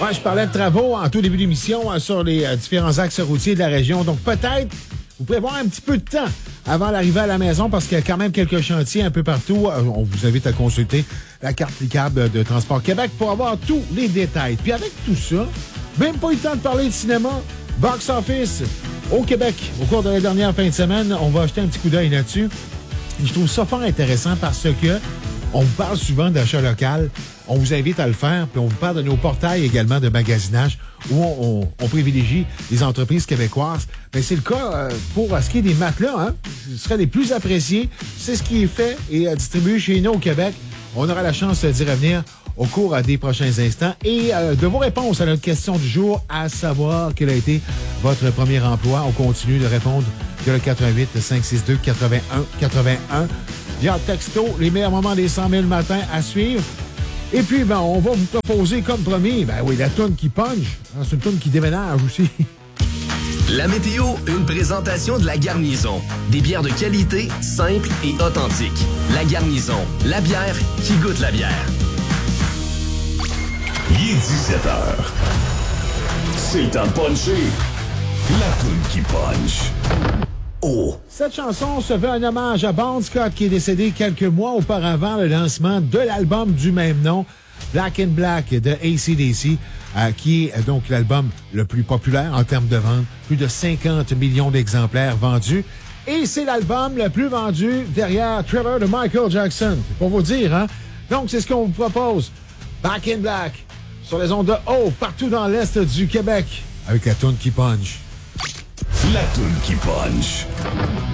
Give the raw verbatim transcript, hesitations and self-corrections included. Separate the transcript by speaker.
Speaker 1: Ouais, je parlais de travaux en tout début d'émission euh, sur les euh, différents axes routiers de la région. Donc, peut-être, vous pourrez avoir un petit peu de temps avant l'arrivée à la maison parce qu'il y a quand même quelques chantiers un peu partout. Euh, on vous invite à consulter la carte cliquable de Transport Québec pour avoir tous les détails. Puis avec tout ça, même pas eu le temps de parler de cinéma, box office au Québec. Au cours de la dernière fin de semaine, on va jeter un petit coup d'œil là-dessus. Et je trouve ça fort intéressant parce que on vous parle souvent d'achat local. On vous invite à le faire, puis on vous parle de nos portails également de magasinage où on, on, on privilégie les entreprises québécoises. Mais c'est le cas euh, pour ce qui est des matelas, hein? Ce serait les plus appréciés. C'est ce qui est fait et euh, distribué chez nous au Québec. On aura la chance d'y revenir au cours euh, des prochains instants. Et euh, de vos réponses à notre question du jour, à savoir quel a été votre premier emploi. On continue de répondre via le quatre un huit, cinq six deux, quatre un quatre un. Via texto, les meilleurs moments des cent mille le matin à suivre. Et puis, ben, on va vous proposer, comme promis, ben oui, la toune qui punch. Hein, c'est une toune qui déménage aussi.
Speaker 2: La météo, une présentation de La Garnison. Des bières de qualité, simples et authentiques. La Garnison, la bière qui goûte la bière.
Speaker 3: Il est dix-sept heures. C'est le temps de puncher. La toune qui punch. Oh!
Speaker 1: Cette chanson se veut un hommage à Bon Scott qui est décédé quelques mois auparavant le lancement de l'album du même nom, Black in Black de A C D C, euh, qui est donc l'album le plus populaire en termes de vente. Plus de cinquante millions d'exemplaires vendus. Et c'est l'album le plus vendu derrière Thriller de Michael Jackson. C'est pour vous dire, hein? Donc, c'est ce qu'on vous propose. Back in Black, sur les ondes de haut, partout dans l'Est du Québec, avec la toune qui punch.
Speaker 3: La toune qui punch.